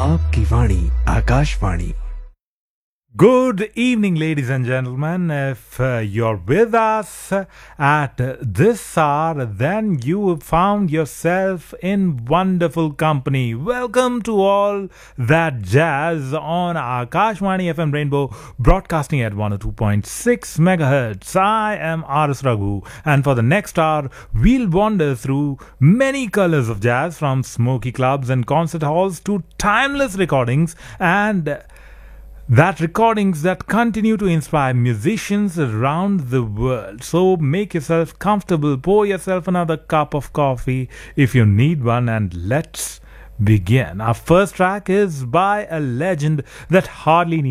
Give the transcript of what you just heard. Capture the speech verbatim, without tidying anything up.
आपकी वाणी Akashvani. Good evening, ladies and gentlemen. If uh, you're with us at this hour, then you have found yourself in wonderful company. Welcome to all that jazz on Akashvani F M Rainbow, broadcasting at one oh two point six megahertz. I am R S Raghu, and for the next hour, we'll wander through many colors of jazz, from smoky clubs and concert halls to timeless recordings and that recordings that continue to inspire musicians around the world. So make yourself comfortable, pour yourself another cup of coffee if you need one, and let's begin. Our first track is by a legend that hardly needs